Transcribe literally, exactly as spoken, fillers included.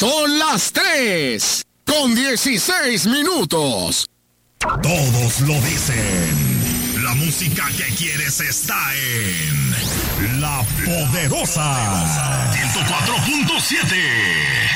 Son las tres con dieciséis minutos. Todos lo dicen. La música que quieres está en La Poderosa ciento cuatro punto siete.